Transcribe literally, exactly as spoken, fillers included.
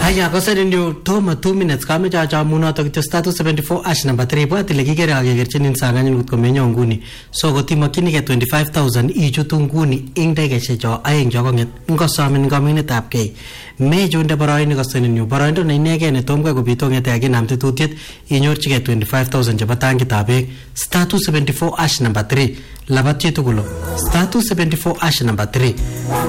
Aya kasari ndio toma two minutes kama cha cha muna to kityo status seventy-four ash number three bwati legigere agegerchen insangani ngut komenyo nguni so gotima kinige twenty-five thousand ichutu nguni ingdege checho aeng jogonget ngosamen ngaminetab kei mejunde boroini kasani nyu boroindo ne inege ne tomga kobito ngete age namte tutiet inyorchige twenty-five thousand chebo tangitab bek status seventy-four ash number three labatye tugulo status seventy-four ash number three